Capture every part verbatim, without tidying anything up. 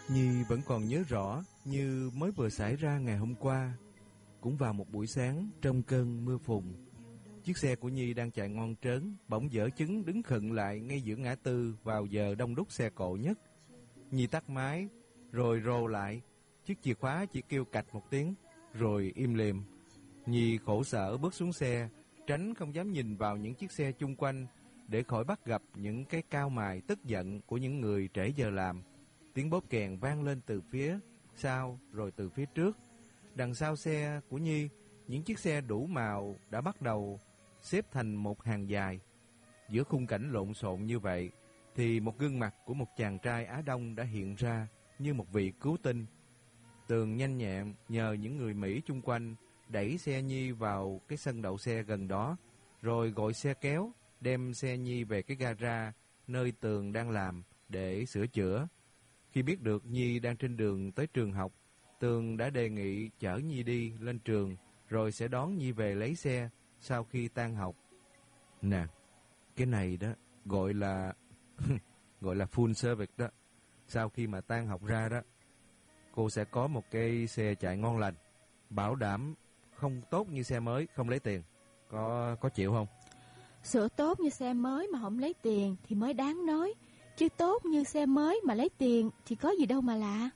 Nhi vẫn còn nhớ rõ như mới vừa xảy ra ngày hôm qua. Cũng vào một buổi sáng trong cơn mưa phùn, chiếc xe của Nhi đang chạy ngon trớn bỗng dở chứng đứng khựng lại ngay giữa ngã tư vào giờ đông đúc xe cộ nhất. Nhi tắt máy rồi rồ lại, chiếc chìa khóa chỉ kêu cạch một tiếng rồi im lìm. Nhi khổ sở bước xuống xe, tránh không dám nhìn vào những chiếc xe chung quanh để khỏi bắt gặp những cái cau mày tức giận của những người trễ giờ làm. Tiếng bóp kèn vang lên từ phía sau rồi từ phía trước. Đằng sau xe của Nhi, những chiếc xe đủ màu đã bắt đầu xếp thành một hàng dài. Giữa khung cảnh lộn xộn như vậy thì một gương mặt của một chàng trai Á Đông đã hiện ra như một vị cứu tinh. Tường nhanh nhẹn nhờ những người Mỹ chung quanh đẩy xe Nhi vào cái sân đậu xe gần đó, rồi gọi xe kéo đem xe Nhi về cái gara nơi Tường đang làm để sửa chữa. Khi biết được Nhi đang trên đường tới trường học, Tường đã đề nghị chở Nhi đi lên trường rồi sẽ đón Nhi về lấy xe sau khi tan học. Nè, cái này đó gọi là gọi là full service đó. Sau khi mà tan học ra đó, cô sẽ có một cái xe chạy ngon lành, bảo đảm không tốt như xe mới không lấy tiền. Có có chịu không? Sửa tốt như xe mới mà không lấy tiền thì mới đáng nói, chứ tốt như xe mới mà lấy tiền thì có gì đâu mà lạ.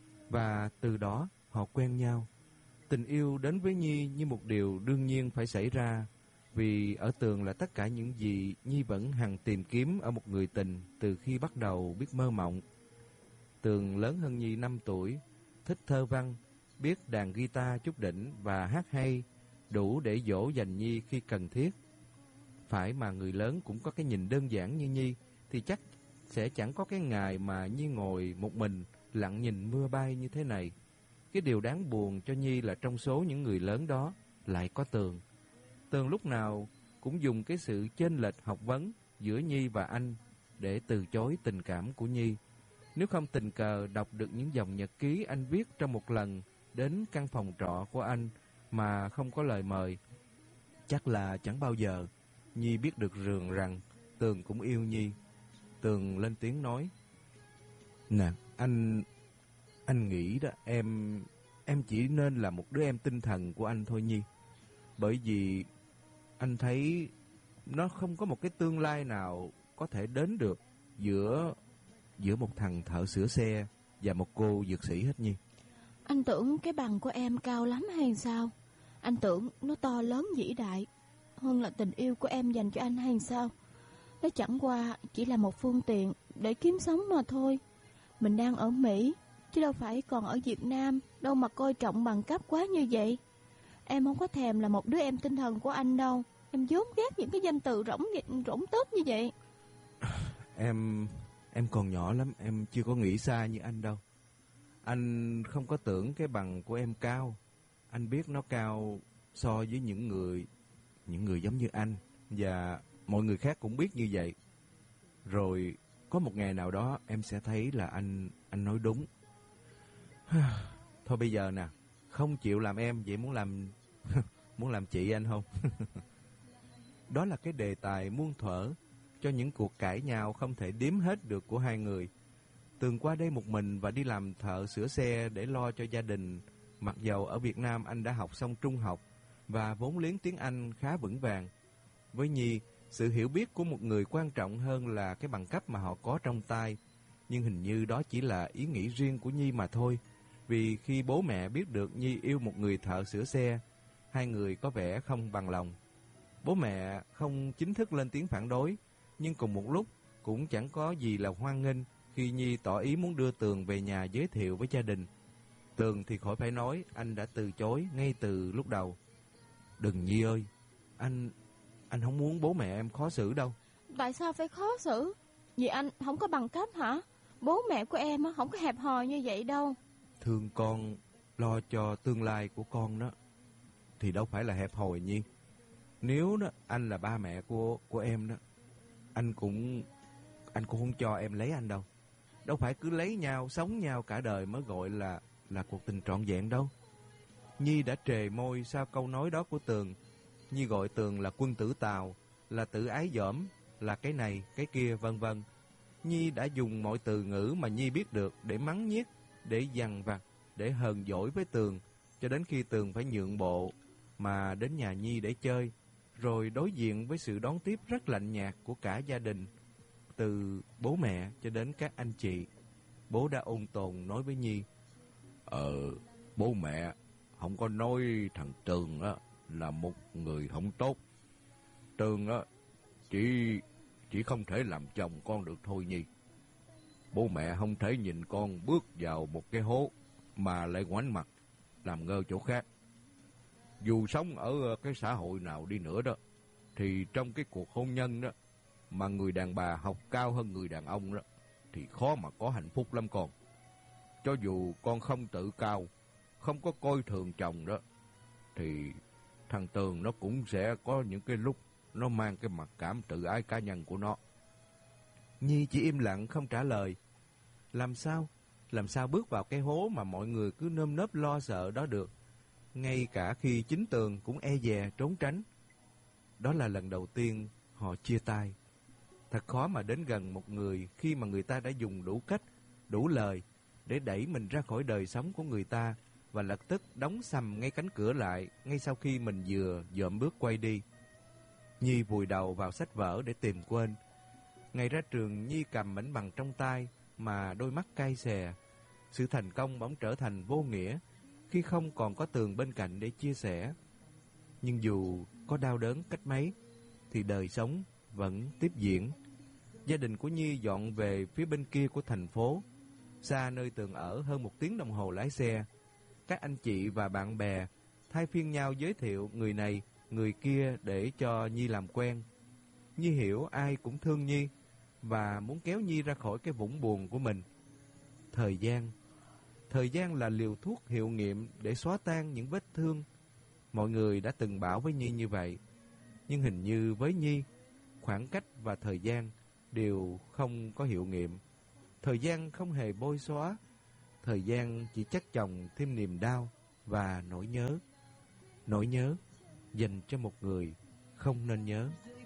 Và từ đó họ quen nhau. Tình yêu đến với Nhi như một điều đương nhiên phải xảy ra, vì ở Tường là tất cả những gì Nhi vẫn hằng tìm kiếm ở một người tình từ khi bắt đầu biết mơ mộng. Tường lớn hơn Nhi năm tuổi, thích thơ văn, biết đàn guitar chút đỉnh và hát hay, đủ để dỗ dành Nhi khi cần thiết. Phải mà người lớn cũng có cái nhìn đơn giản như Nhi thì chắc sẽ chẳng có cái ngày mà Nhi ngồi một mình lặng nhìn mưa bay như thế này. Cái điều đáng buồn cho Nhi là trong số những người lớn đó lại có Tường. Tường lúc nào cũng dùng cái sự chênh lệch học vấn giữa Nhi và anh để từ chối tình cảm của Nhi. Nếu không tình cờ đọc được những dòng nhật ký anh viết trong một lần đến căn phòng trọ của anh mà không có lời mời, chắc là chẳng bao giờ Nhi biết được rường rằng Tường cũng yêu Nhi. Tường lên tiếng nói: Nè, anh anh nghĩ đó, em em chỉ nên là một đứa em tinh thần của anh thôi Nhi. Bởi vì anh thấy nó không có một cái tương lai nào có thể đến được giữa giữa một thằng thợ sửa xe và một cô dược sĩ hết Nhi. Anh tưởng cái bằng của em cao lắm hay sao? Anh tưởng nó to lớn vĩ đại hơn là tình yêu của em dành cho anh hay sao? Nó chẳng qua chỉ là một phương tiện để kiếm sống mà thôi. Mình đang ở Mỹ chứ đâu phải còn ở Việt Nam, đâu mà coi trọng bằng cấp quá như vậy. Em không có thèm là một đứa em tinh thần của anh đâu. Em vốn ghét những cái danh từ rỗng rỗng tớp như vậy. Em em còn nhỏ lắm, em chưa có nghĩ xa như anh đâu. Anh không có tưởng cái bằng của em cao. Anh biết nó cao so với những người những người giống như anh, và mọi người khác cũng biết như vậy. Rồi có một ngày nào đó em sẽ thấy là anh anh nói đúng. Thôi bây giờ nè, không chịu làm em, vậy muốn làm muốn làm chị anh không? Đó là cái đề tài muôn thuở cho những cuộc cãi nhau không thể đếm hết được của hai người. Tường qua đây một mình và đi làm thợ sửa xe để lo cho gia đình, mặc dầu ở Việt Nam anh đã học xong trung học và vốn liếng tiếng Anh khá vững vàng. Với Nhi, sự hiểu biết của một người quan trọng hơn là cái bằng cấp mà họ có trong tay. Nhưng hình như đó chỉ là ý nghĩ riêng của Nhi mà thôi. Vì khi bố mẹ biết được Nhi yêu một người thợ sửa xe, hai người có vẻ không bằng lòng. Bố mẹ không chính thức lên tiếng phản đối, nhưng cùng một lúc cũng chẳng có gì là hoan nghênh khi Nhi tỏ ý muốn đưa Tường về nhà giới thiệu với gia đình. Tường thì khỏi phải nói, anh đã từ chối ngay từ lúc đầu. Đừng Nhi ơi, anh anh không muốn bố mẹ em khó xử đâu. Tại sao phải khó xử? Vì anh không có bằng cấp hả? Bố mẹ của em không có hẹp hòi như vậy đâu. Thương con, lo cho tương lai của con đó thì đâu phải là hẹp hòi Nhi. Nếu đó anh là ba mẹ của của em đó, anh cũng anh cũng không cho em lấy anh đâu. Đâu phải cứ lấy nhau, sống nhau cả đời mới gọi là là cuộc tình trọn vẹn đâu. Nhi đã trề môi sau câu nói đó của Tường. Nhi gọi Tường là quân tử Tào, là tự ái dỏm, là cái này, cái kia, vân vân. Nhi đã dùng mọi từ ngữ mà Nhi biết được để mắng nhiếc để dằn vặt, để hờn dỗi với Tường, cho đến khi Tường phải nhượng bộ mà đến nhà Nhi để chơi, rồi đối diện với sự đón tiếp rất lạnh nhạt của cả gia đình, từ bố mẹ cho đến các anh chị. Bố đã ôn tồn nói với Nhi: Ờ, bố mẹ không có nói thằng Tường á là một người không tốt. Tường á chỉ chỉ không thể làm chồng con được thôi Nhi. Bố mẹ không thể nhìn con bước vào một cái hố mà lại ngoảnh mặt làm ngơ chỗ khác. Dù sống ở cái xã hội nào đi nữa đó, thì trong cái cuộc hôn nhân đó mà người đàn bà học cao hơn người đàn ông đó, thì khó mà có hạnh phúc lắm con. Cho dù con không tự cao, không có coi thường chồng đó, thì thằng Tường nó cũng sẽ có những cái lúc nó mang cái mặc cảm tự ái cá nhân của nó. Nhi chỉ im lặng không trả lời. Làm sao? Làm sao bước vào cái hố mà mọi người cứ nơm nớp lo sợ đó được? Ngay cả khi chính Tường cũng e dè trốn tránh. Đó là lần đầu tiên họ chia tay. Thật khó mà đến gần một người khi mà người ta đã dùng đủ cách, đủ lời để đẩy mình ra khỏi đời sống của người ta, và lập tức đóng sầm ngay cánh cửa lại ngay sau khi mình vừa dợm bước quay đi. Nhi vùi đầu vào sách vở để tìm quên. Ngày ra trường, Nhi cầm mảnh bằng trong tay mà đôi mắt cay xè. Sự thành công bỗng trở thành vô nghĩa khi không còn có Tường bên cạnh để chia sẻ. Nhưng dù có đau đớn cách mấy thì đời sống vẫn tiếp diễn. Gia đình của Nhi dọn về phía bên kia của thành phố, xa nơi Tường ở hơn một tiếng đồng hồ lái xe. Các anh chị và bạn bè thay phiên nhau giới thiệu người này, người kia để cho Nhi làm quen. Nhi hiểu ai cũng thương Nhi và muốn kéo Nhi ra khỏi cái vũng buồn của mình. Thời gian Thời gian là liều thuốc hiệu nghiệm để xóa tan những vết thương. Mọi người đã từng bảo với Nhi như vậy. Nhưng hình như với Nhi, khoảng cách và thời gian đều không có hiệu nghiệm. Thời gian không hề bôi xóa. Thời gian chỉ chắc chồng thêm niềm đau và nỗi nhớ. Nỗi nhớ dành cho một người không nên nhớ.